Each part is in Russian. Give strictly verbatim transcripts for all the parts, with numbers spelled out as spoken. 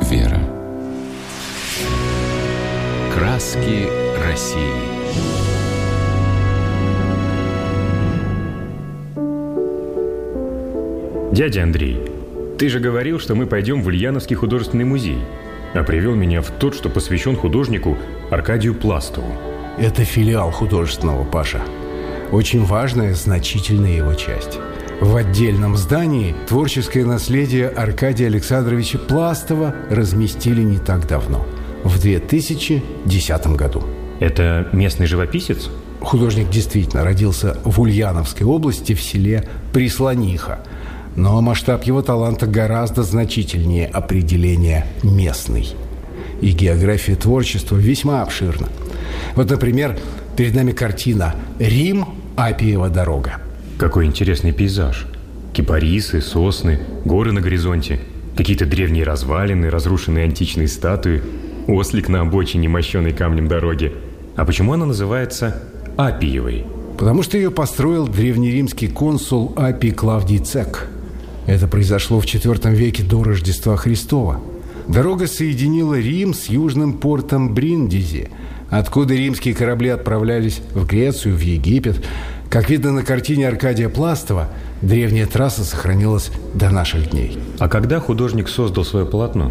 Вера. Краски России. Дядя Андрей, ты же говорил, что мы пойдем в Ульяновский художественный музей, а привел меня в тот, что посвящен художнику Аркадию Пластову. Это филиал художественного, Паша. Очень важная, значительная его часть. В отдельном здании творческое наследие Аркадия Александровича Пластова разместили не так давно, в две тысячи десятом году. Это местный живописец? Художник действительно родился в Ульяновской области, в селе Прислониха. Но масштаб его таланта гораздо значительнее определения «местный». И география творчества весьма обширна. Вот, например, перед нами картина «Рим. Аппиева дорога». Какой интересный пейзаж. Кипарисы, сосны, горы на горизонте, какие-то древние развалины, разрушенные античные статуи, ослик на обочине, мощенной камнем дороги. А почему она называется Аппиевой? Потому что ее построил древнеримский консул Аппий Клавдий Цек. Это произошло в четвёртом веке до Рождества Христова. Дорога соединила Рим с южным портом Бриндизи, откуда римские корабли отправлялись в Грецию, в Египет. Как видно на картине Аркадия Пластова, древняя трасса сохранилась до наших дней. А когда художник создал свое полотно?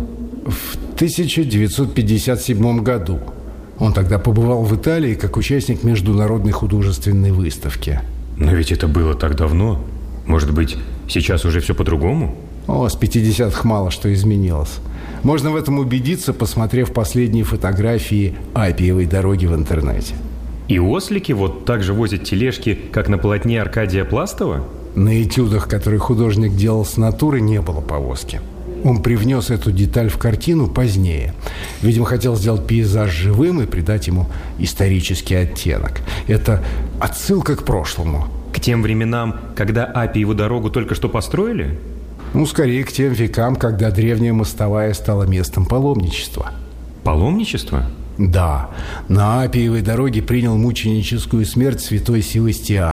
В тысяча девятьсот пятьдесят седьмом году. Он тогда побывал в Италии как участник международной художественной выставки. Но ведь это было так давно. Может быть, сейчас уже все по-другому? О, с пятидесятых мало что изменилось. Можно в этом убедиться, посмотрев последние фотографии Аппиевой дороги в интернете. И ослики вот так же возят тележки, как на полотне Аркадия Пластова? На этюдах, которые художник делал с натуры, не было повозки. Он привнес эту деталь в картину позднее. Видимо, хотел сделать пейзаж живым и придать ему исторический оттенок. Это отсылка к прошлому. К тем временам, когда Аппиеву дорогу только что построили? Ну, скорее, к тем векам, когда древняя мостовая стала местом паломничества. Паломничество? Да. На Аппиевой дороге принял мученическую смерть святой Севастиан.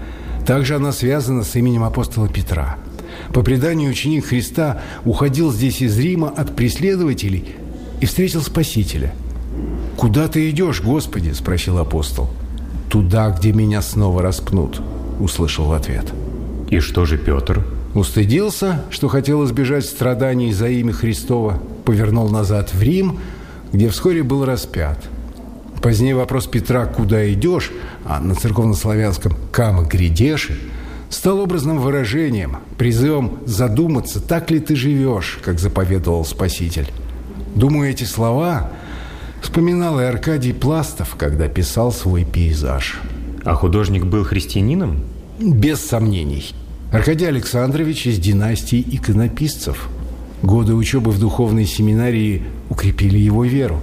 Также она связана с именем апостола Петра. По преданию, ученик Христа уходил здесь из Рима от преследователей и встретил Спасителя. «Куда ты идешь, Господи?» – спросил апостол. «Туда, где меня снова распнут», – услышал в ответ. И что же Петр? Устыдился, что хотел избежать страданий за имя Христово, повернул назад в Рим, где вскоре был распят. Позднее вопрос Петра «Куда идешь?», а на церковнославянском «Кама грядеши?» стал образным выражением, призывом задуматься, так ли ты живешь, как заповедовал Спаситель. Думаю, эти слова вспоминал и Аркадий Пластов, когда писал свой пейзаж. А художник был христианином? Без сомнений. Аркадий Александрович из династии иконописцев. Годы учебы в духовной семинарии укрепили его веру.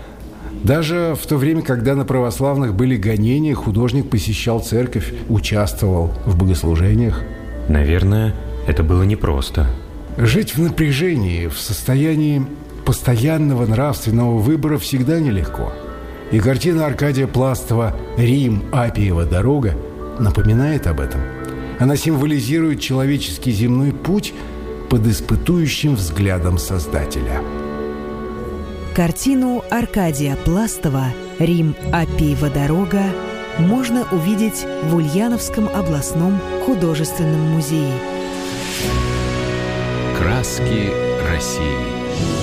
Даже в то время, когда на православных были гонения, художник посещал церковь, участвовал в богослужениях. Наверное, это было непросто. Жить в напряжении, в состоянии постоянного нравственного выбора всегда нелегко. И картина Аркадия Пластова «Рим. Аппиева дорога» напоминает об этом. Она символизирует человеческий земной путь под испытующим взглядом Создателя. Картину Аркадия Пластова «Рим. Аппиева дорога» можно увидеть в Ульяновском областном художественном музее. Краски России.